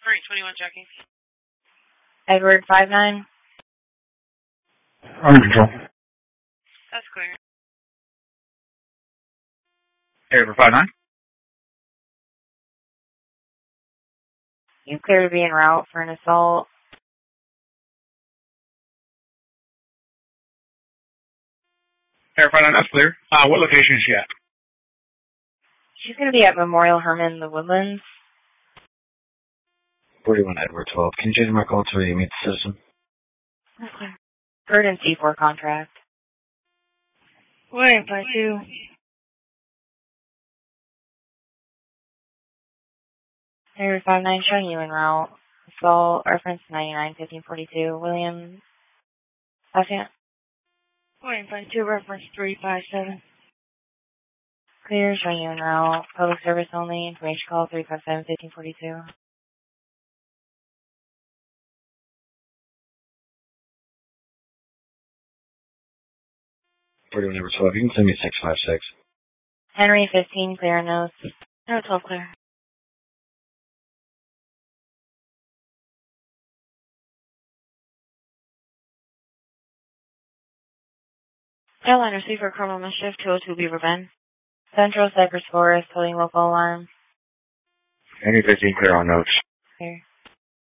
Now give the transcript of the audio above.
Frank 21 checking. Edward 59. Under control. That's clear. Edward 59. You clear to be en route for an assault. Edward 59, that's clear. What location is she at? She's going to be at Memorial Herman in the Woodlands. 41 Edward 12. Can you change my call to meet the citizen? Okay. Heard in C4 contract. William 52. Edward 59 showing you en route. Assault reference 99-1542. William. Second. William 52 reference 357. Clear, showing you en route. Public service only. Information call 357-1542. Number 12. You can send me 656. Henry 15, clear notes. No, 12 clear. Airline receiver criminal mischief 202 Beaver Bend. Central Cypress Forest, holding local alarm. Henry 15, clear on notes. Clear.